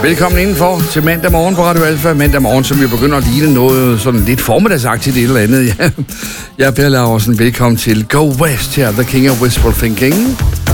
Velkommen indenfor til mandag morgen på Radio Alfa. Mandag morgen, som jo begynder at ligne noget sådan lidt formiddagsagtigt eller andet. Ja. Jeg er Per Laursen. Velkommen til Go West her, The King of Wishful Thinking.